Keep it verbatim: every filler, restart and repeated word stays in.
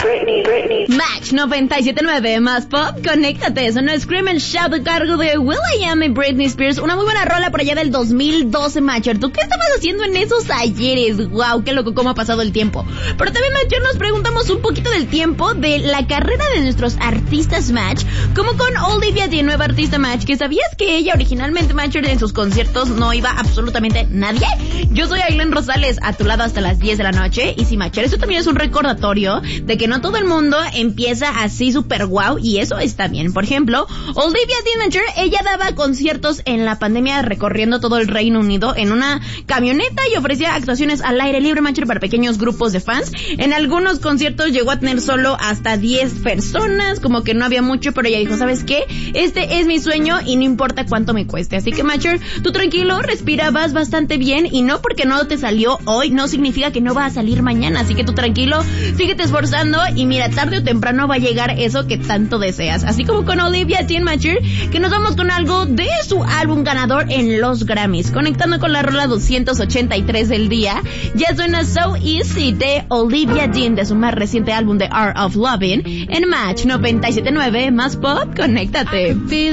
Britney, Britney. Match noventa y siete punto nueve más pop, conéctate. Eso no es Scream and Shout a cargo de will.i.am y Britney Spears. Una muy buena rola por allá del dos mil doce, Matcher. ¿Tú qué estabas haciendo en esos ayeres? Wow, qué loco cómo ha pasado el tiempo. Pero también, Matcher, nos preguntamos un poquito del tiempo de la carrera de nuestros artistas, Match, como con Olivia Dean, nueva artista, Match, que sabías que ella originalmente, Matcher, en sus conciertos no iba absolutamente nadie. Yo soy Aileen Rosales, a tu lado hasta las diez de la noche. Y sí, Matcher, eso también es un recordatorio de que no todo el mundo empieza así super guau, y eso está bien. Por ejemplo, Olivia Dean, Matcher, ella daba conciertos en la pandemia recorriendo todo el Reino Unido en una camioneta y ofrecía actuaciones al aire libre, Matcher, para pequeños grupos de fans. En algunos conciertos llegó a tener solo hasta diez personas, como que no había mucho, pero ella dijo, ¿sabes qué? Este es mi sueño y no importa cuánto me cueste. Así que, Matcher, tú tranquilo, respira, vas bastante bien, y no porque no te salió hoy, no significa que no va a salir mañana. Así que tú tranquilo, síguete esforzando y mira, tarde o temprano va a llegar eso que tanto deseas. Así como con Olivia Dean, Matcher, que nos vamos con algo de su álbum ganador en los Grammys. Conectando con la rola doscientos ochenta y tres del día, ya suena So Easy de Olivia Dean, de su más reciente álbum The Art of Loving, en Match noventa y siete punto nueve más pop, conéctate.